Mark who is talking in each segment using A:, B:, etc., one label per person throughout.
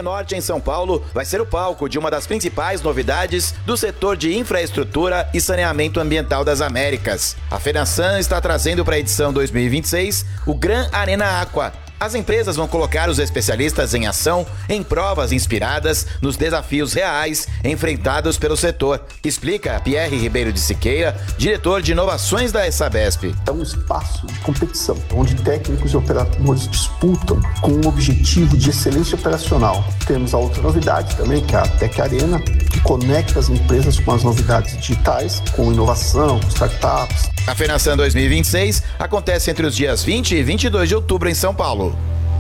A: Cianorte, em São Paulo, vai ser o palco de uma das principais novidades do setor de infraestrutura e saneamento ambiental das Américas. A FENASAN está trazendo para a edição 2026 o Gran Arena Aqua. As empresas vão colocar os especialistas em ação em provas inspiradas nos desafios reais enfrentados pelo setor. Explica Pierre Ribeiro de Siqueira, diretor de inovações da Sabesp.
B: É um espaço de competição, onde técnicos e operadores disputam com um objetivo de excelência operacional. Temos a outra novidade também, que é a Tech Arena, que conecta as empresas com as novidades digitais, com inovação, com startups.
A: A FENASAN 2026 acontece entre os dias 20 e 22 de outubro em São Paulo.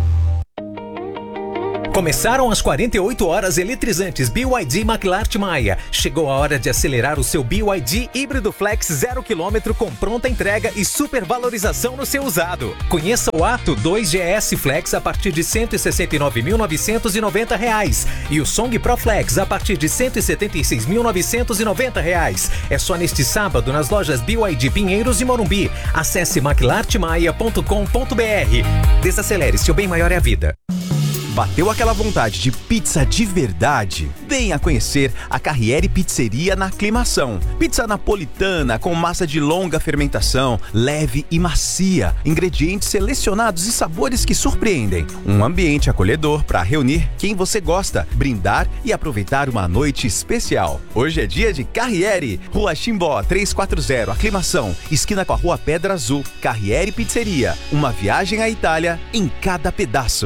C: Começaram as 48 horas eletrizantes BYD McLart Maia. Chegou a hora de acelerar o seu BYD híbrido flex 0 km com pronta entrega e supervalorização no seu usado. Conheça o Atto 2GS Flex a partir de R$ 169.990 e o Song Pro Flex a partir de R$ 176.990. É só neste sábado nas lojas BYD Pinheiros e Morumbi. Acesse maclartmaia.com.br. Desacelere, seu bem maior é a vida.
D: Bateu aquela vontade de pizza de verdade? Venha conhecer a Carriere Pizzeria na Aclimação. Pizza napolitana com massa de longa fermentação, leve e macia, ingredientes selecionados e sabores que surpreendem. Um ambiente acolhedor para reunir quem você gosta, brindar e aproveitar uma noite especial. Hoje é dia de Carriere, Rua Chimbó 340, Aclimação, esquina com a Rua Pedra Azul. Carriere Pizzeria, uma viagem à Itália em cada pedaço.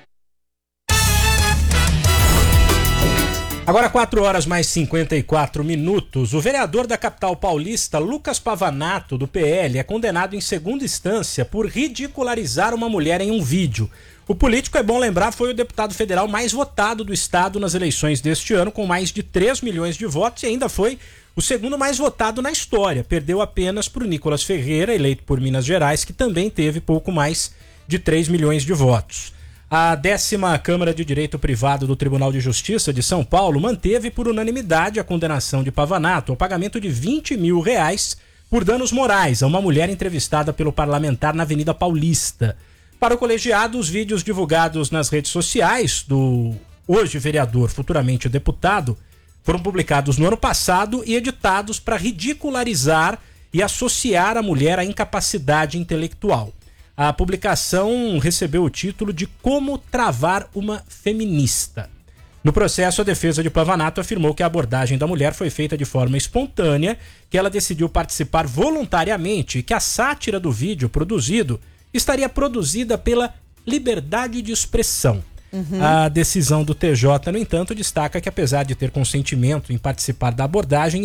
E: Agora 4 horas mais 54 minutos. O vereador da capital paulista, Lucas Pavanato, do PL, é condenado em segunda instância por ridicularizar uma mulher em um vídeo. O político, é bom lembrar, foi o deputado federal mais votado do estado nas eleições deste ano, com mais de 3 milhões de votos, e ainda foi o segundo mais votado na história. Perdeu apenas para o Nicolas Ferreira, eleito por Minas Gerais, que também teve pouco mais de 3 milhões de votos. A 10ª Câmara de Direito Privado do Tribunal de Justiça de São Paulo manteve por unanimidade a condenação de Pavanato ao pagamento de R$20 mil por danos morais a uma mulher entrevistada pelo parlamentar na Avenida Paulista. Para o colegiado, os vídeos divulgados nas redes sociais do hoje vereador, futuramente deputado, foram publicados no ano passado e editados para ridicularizar e associar a mulher à incapacidade intelectual. A publicação recebeu o título de Como Travar uma Feminista. No processo, a defesa de Pavanato afirmou que a abordagem da mulher foi feita de forma espontânea, que ela decidiu participar voluntariamente e que a sátira do vídeo produzido estaria produzida pela liberdade de expressão. A decisão do TJ, no entanto, destaca que apesar de ter consentimento em participar da abordagem,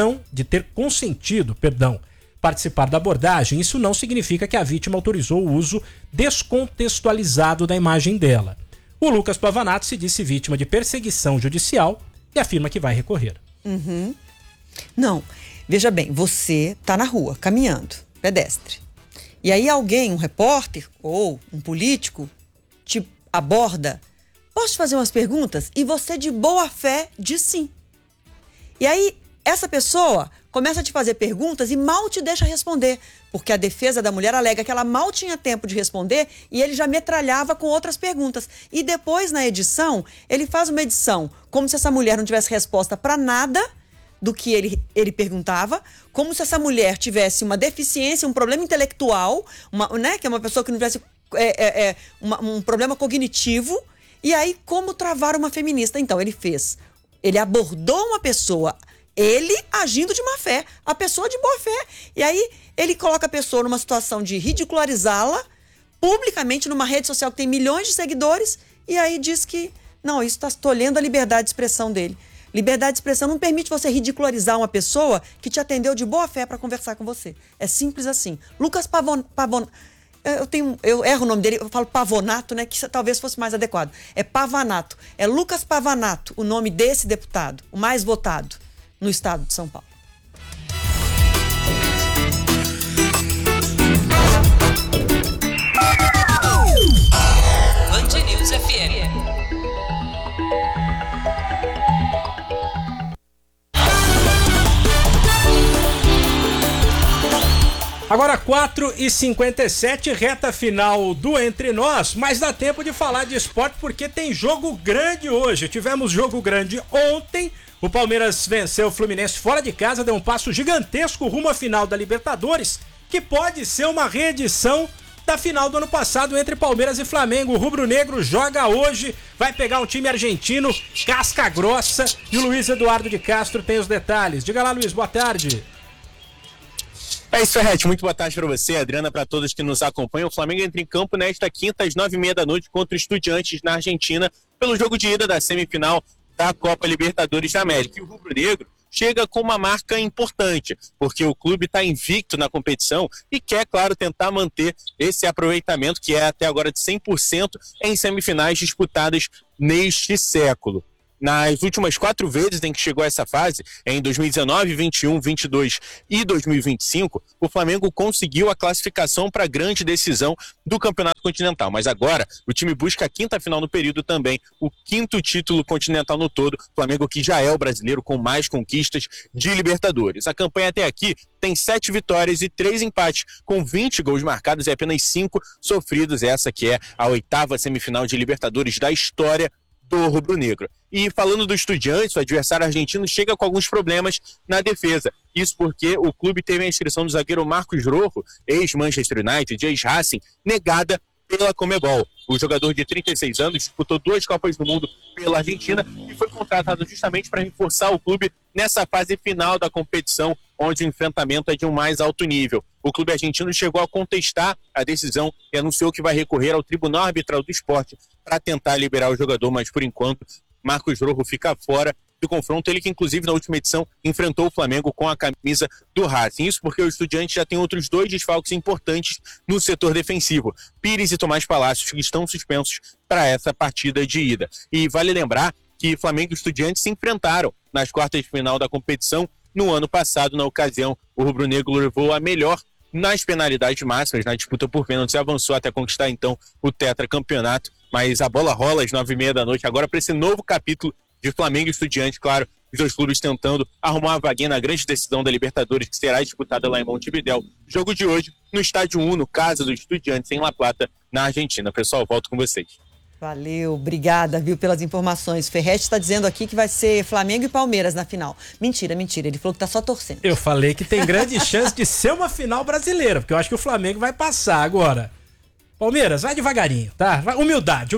E: participar da abordagem, isso não significa que a vítima autorizou o uso descontextualizado da imagem dela. O Lucas Pavanato se disse vítima de perseguição judicial e afirma que vai recorrer.
F: Não, veja bem, você tá na rua, caminhando, pedestre. E aí alguém, um repórter ou um político, te aborda. Posso te fazer umas perguntas? E você, de boa fé, diz sim. E aí, essa pessoa começa a te fazer perguntas e mal te deixa responder, porque a defesa da mulher alega que ela mal tinha tempo de responder e ele já metralhava com outras perguntas. E depois, na edição, ele faz uma edição como se essa mulher não tivesse resposta para nada do que ele perguntava, como se essa mulher tivesse uma deficiência, um problema intelectual, que é uma pessoa que não tivesse um problema cognitivo. E aí, como travar uma feminista? Então, ele abordou uma pessoa, ele agindo de má fé, a pessoa de boa fé. E aí, ele coloca a pessoa numa situação de ridicularizá-la publicamente numa rede social que tem milhões de seguidores e aí diz que, não, isso está tolhendo a liberdade de expressão dele. Liberdade de expressão não permite você ridicularizar uma pessoa que te atendeu de boa fé para conversar com você. É simples assim. Lucas Pavanato, eu erro o nome dele, eu falo Pavonato, né, que talvez fosse mais adequado. É Pavanato. É Lucas Pavanato, o nome desse deputado, o mais votado no estado de São Paulo.
G: Band News FM.
E: Agora 4h57, reta final do Entre Nós, mas dá tempo de falar de esporte porque tem jogo grande hoje. Tivemos jogo grande ontem, o Palmeiras venceu o Fluminense fora de casa, deu um passo gigantesco rumo à final da Libertadores, que pode ser uma reedição da final do ano passado entre Palmeiras e Flamengo. O rubro-negro joga hoje, vai pegar um time argentino, casca grossa, e o Luiz Eduardo de Castro tem os detalhes. Diga lá, Luiz, boa tarde.
G: É isso, Ferretti. Muito boa tarde para você, Adriana, para todos que nos acompanham. O Flamengo entra em campo nesta quinta, às 9h30 da noite, contra o Estudiantes na Argentina, pelo jogo de ida da semifinal da Copa Libertadores da América. E o rubro-negro chega com uma marca importante, porque o clube está invicto na competição e quer, claro, tentar manter esse aproveitamento, que é até agora de 100% em semifinais disputadas neste século. Nas últimas 4 vezes em que chegou a essa fase, em 2019, 21, 22 e 2025, o Flamengo conseguiu a classificação para a grande decisão do Campeonato Continental. Mas agora, o time busca a quinta final no período também, o 5º título continental no todo, Flamengo que já é o brasileiro com mais conquistas de Libertadores. A campanha até aqui tem 7 vitórias e 3 empates, com 20 gols marcados e apenas 5 sofridos. Essa que é a 8ª semifinal de Libertadores da história do rubro-negro. E falando do Estudiantes, o adversário argentino chega com alguns problemas na defesa. Isso porque o clube teve a inscrição do zagueiro Marcos Rojo, ex-Manchester United, ex-Racing, negada pela Conmebol. O jogador de 36 anos disputou 2 Copas do Mundo pela Argentina e foi contratado justamente para reforçar o clube nessa fase final da competição, onde o enfrentamento é de um mais alto nível. O clube argentino chegou a contestar a decisão e anunciou que vai recorrer ao Tribunal Arbitral do Esporte para tentar liberar o jogador, mas por enquanto Marcos Rojo fica fora do confronto, ele que inclusive na última edição enfrentou o Flamengo com a camisa do Racing. Isso porque o Estudiante já tem outros 2 desfalques importantes no setor defensivo, Pires e Tomás Palácios, que estão suspensos para essa partida de ida. E vale lembrar que Flamengo e Estudiantes se enfrentaram nas quartas de final da competição no ano passado. Na ocasião, o rubro-negro levou a melhor nas penalidades máximas, na disputa por pênaltis, avançou até conquistar então o tetracampeonato, mas a bola rola às 9h30 da noite, agora para esse novo capítulo de Flamengo e Estudiantes, claro, os 2 clubes tentando arrumar uma vaguinha na grande decisão da Libertadores, que será disputada lá em Montevidéu. Jogo de hoje no Estádio 1, casa do Estudiantes, em La Plata, na Argentina. Pessoal, volto com vocês.
F: Valeu, obrigada, viu, pelas informações. Ferretti está dizendo aqui que vai ser Flamengo e Palmeiras na final. Mentira, ele falou que tá só torcendo.
E: Eu falei que tem grande chance de ser uma final brasileira, porque eu acho que o Flamengo vai passar agora. Palmeiras, vai devagarinho, tá? Humildade.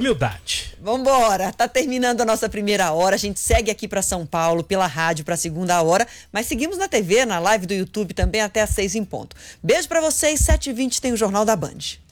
F: Vambora, tá terminando a nossa primeira hora, a gente segue aqui para São Paulo, pela rádio, pra segunda hora, mas seguimos na TV, na live do YouTube também até às 6 em ponto. Beijo para vocês, 7h20 tem o Jornal da Band.